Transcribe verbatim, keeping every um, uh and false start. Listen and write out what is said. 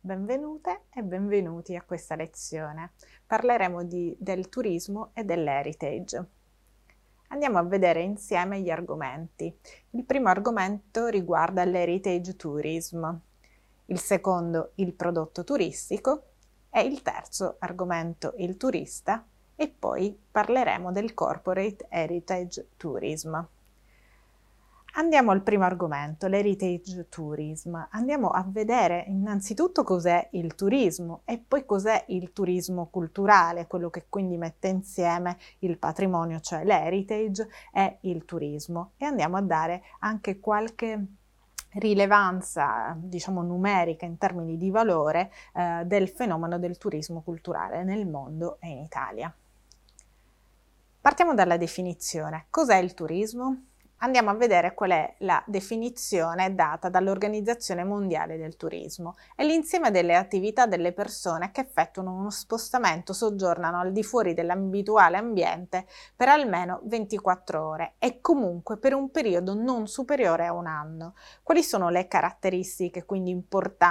Benvenute e benvenuti a questa lezione. Parleremo di, del turismo e dell'heritage. Andiamo a vedere insieme gli argomenti. Il primo argomento riguarda l'heritage tourism, il secondo il prodotto turistico e il terzo argomento il turista, e poi parleremo del corporate heritage tourism. Andiamo al primo argomento, l'heritage tourism. Andiamo a vedere innanzitutto cos'è il turismo e poi cos'è il turismo culturale, quello che quindi mette insieme il patrimonio, cioè l'heritage, e il turismo. E andiamo a dare anche qualche rilevanza, diciamo, numerica in termini di valore eh, del fenomeno del turismo culturale nel mondo e in Italia. Partiamo dalla definizione. Cos'è il turismo? Andiamo a vedere qual è la definizione data dall'Organizzazione Mondiale del Turismo. È l'insieme delle attività delle persone che effettuano uno spostamento, soggiornano al di fuori dell'abituale ambiente per almeno ventiquattro ore e comunque per un periodo non superiore a un anno. Quali sono le caratteristiche quindi importanti